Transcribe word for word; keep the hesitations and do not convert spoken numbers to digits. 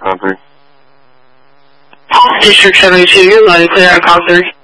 call three. District seventy-two, you're low, clear out call three.